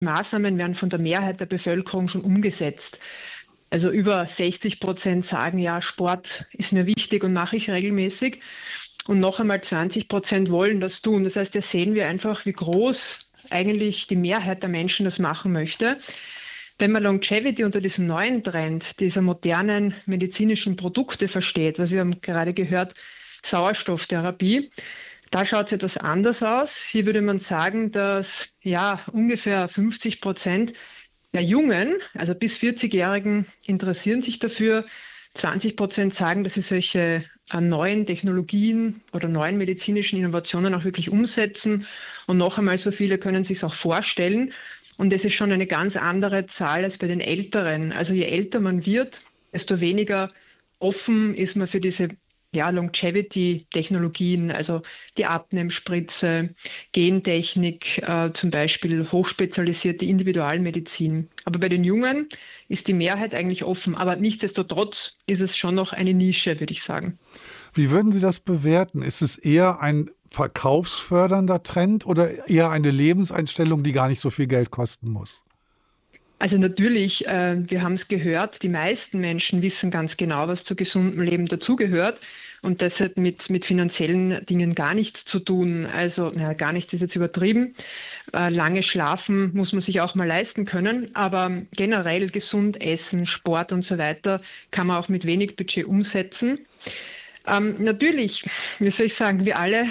Maßnahmen werden von der Mehrheit der Bevölkerung schon umgesetzt. Also über 60% sagen, ja, Sport ist mir wichtig und mache ich regelmäßig. Und noch einmal 20% wollen das tun. Das heißt, hier sehen wir einfach, wie groß eigentlich die Mehrheit der Menschen das machen möchte. Wenn man Longevity unter diesem neuen Trend, dieser modernen medizinischen Produkte versteht, was wir haben gerade gehört, Sauerstofftherapie, da schaut es etwas anders aus. Hier würde man sagen, dass ja ungefähr 50% der Jungen, also bis 40-Jährigen, interessieren sich dafür. 20% sagen, dass sie solche neuen Technologien oder neuen medizinischen Innovationen auch wirklich umsetzen. Und noch einmal so viele können sich es auch vorstellen. Und das ist schon eine ganz andere Zahl als bei den Älteren. Also je älter man wird, desto weniger offen ist man für diese Longevity-Technologien, also die Abnehmspritze, Gentechnik, zum Beispiel hochspezialisierte Individualmedizin. Aber bei den Jungen ist die Mehrheit eigentlich offen. Aber nichtsdestotrotz ist es schon noch eine Nische, würde ich sagen. Wie würden Sie das bewerten? Ist es eher ein verkaufsfördernder Trend oder eher eine Lebenseinstellung, die gar nicht so viel Geld kosten muss? Also natürlich, wir haben es gehört, die meisten Menschen wissen ganz genau, was zu gesundem Leben dazugehört. Und das hat mit finanziellen Dingen gar nichts zu tun. Also gar nichts ist jetzt übertrieben. Lange schlafen muss man sich auch mal leisten können. Aber generell gesund essen, Sport und so weiter kann man auch mit wenig Budget umsetzen. Natürlich, wie soll ich sagen, wir alle,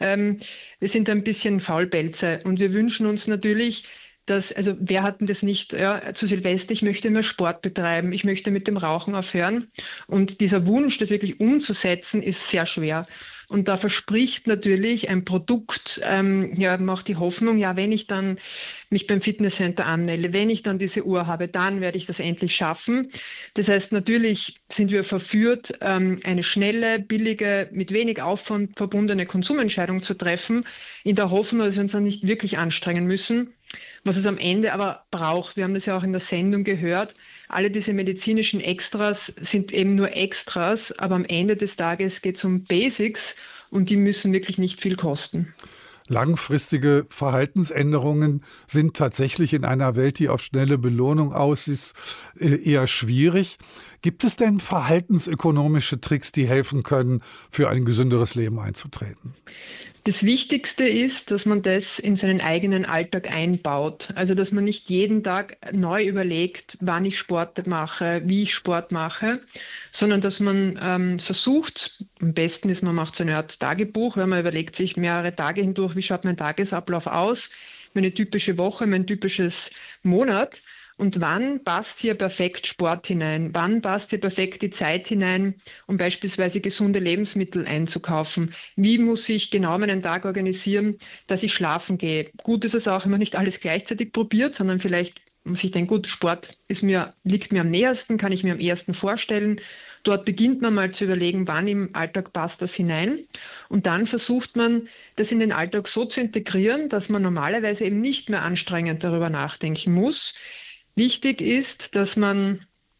wir sind ein bisschen Faulpelze und wir wünschen uns natürlich, also wer hat denn das nicht zu Silvester, ich möchte mehr Sport betreiben, ich möchte mit dem Rauchen aufhören. Und dieser Wunsch, das wirklich umzusetzen, ist sehr schwer. Und da verspricht natürlich ein Produkt, macht die Hoffnung, ja, wenn ich dann mich beim Fitnesscenter anmelde, wenn ich dann diese Uhr habe, dann werde ich das endlich schaffen. Das heißt, natürlich sind wir verführt, eine schnelle, billige, mit wenig Aufwand verbundene Konsumentscheidung zu treffen, in der Hoffnung, dass wir uns dann nicht wirklich anstrengen müssen. Was es am Ende aber braucht, wir haben das ja auch in der Sendung gehört, alle diese medizinischen Extras sind eben nur Extras, aber am Ende des Tages geht es um Basics und die müssen wirklich nicht viel kosten. Langfristige Verhaltensänderungen sind tatsächlich in einer Welt, die auf schnelle Belohnung aus ist, eher schwierig. Gibt es denn verhaltensökonomische Tricks, die helfen können, für ein gesünderes Leben einzutreten? Das Wichtigste ist, dass man das in seinen eigenen Alltag einbaut. Also, dass man nicht jeden Tag neu überlegt, wann ich Sport mache, wie ich Sport mache, sondern dass man versucht, am besten ist, man macht so eine Art Tagebuch, weil man überlegt sich mehrere Tage hindurch, wie schaut mein Tagesablauf aus, meine typische Woche, mein typisches Monat. Und wann passt hier perfekt Sport hinein? Wann passt hier perfekt die Zeit hinein, um beispielsweise gesunde Lebensmittel einzukaufen? Wie muss ich genau meinen Tag organisieren, dass ich schlafen gehe? Gut ist es auch, wenn man nicht alles gleichzeitig probiert, sondern vielleicht muss ich denken, gut, Sport liegt mir am nähersten, kann ich mir am ehesten vorstellen. Dort beginnt man mal zu überlegen, wann im Alltag passt das hinein. Und dann versucht man, das in den Alltag so zu integrieren, dass man normalerweise eben nicht mehr anstrengend darüber nachdenken muss. Wichtig ist, dass man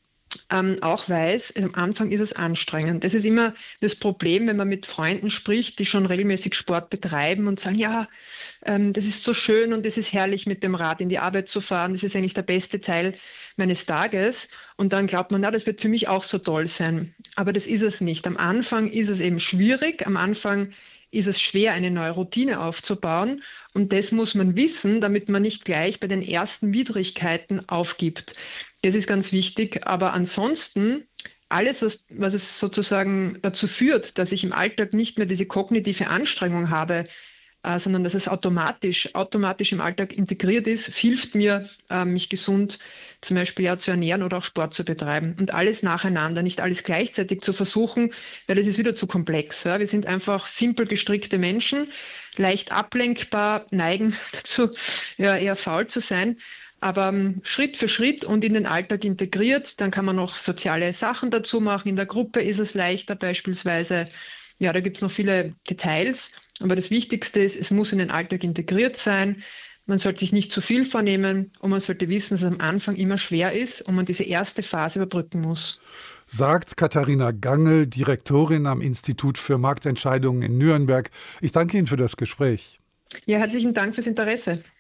auch weiß, am Anfang ist es anstrengend. Das ist immer das Problem, wenn man mit Freunden spricht, die schon regelmäßig Sport betreiben und sagen, ja, das ist so schön und es ist herrlich, mit dem Rad in die Arbeit zu fahren. Das ist eigentlich der beste Teil meines Tages. Und dann glaubt man, na, das wird für mich auch so toll sein. Aber das ist es nicht. Am Anfang ist es eben schwierig. Am Anfang ist es schwer, eine neue Routine aufzubauen. Und das muss man wissen, damit man nicht gleich bei den ersten Widrigkeiten aufgibt. Das ist ganz wichtig. Aber ansonsten, alles, was es sozusagen dazu führt, dass ich im Alltag nicht mehr diese kognitive Anstrengung habe, sondern dass es automatisch im Alltag integriert ist, hilft mir, mich gesund zum Beispiel zu ernähren oder auch Sport zu betreiben. Und alles nacheinander, nicht alles gleichzeitig zu versuchen, weil das ist wieder zu komplex. Ja? Wir sind einfach simpel gestrickte Menschen, leicht ablenkbar, neigen dazu, eher faul zu sein. Aber Schritt für Schritt und in den Alltag integriert, dann kann man noch soziale Sachen dazu machen. In der Gruppe ist es leichter beispielsweise. Ja, da gibt es noch viele Details, aber das Wichtigste ist, es muss in den Alltag integriert sein. Man sollte sich nicht zu viel vornehmen und man sollte wissen, dass es am Anfang immer schwer ist und man diese erste Phase überbrücken muss. Sagt Katharina Gangl, Direktorin am Institut für Marktentscheidungen in Nürnberg. Ich danke Ihnen für das Gespräch. Ja, herzlichen Dank fürs Interesse.